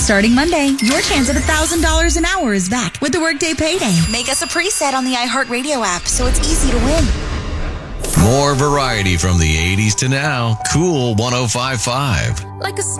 Starting Monday, your chance at $1,000 an hour is back with the Workday Payday. Make us a preset on the iHeartRadio app so it's easy to win. More variety from the 80s to now. Cool 105.5. Like a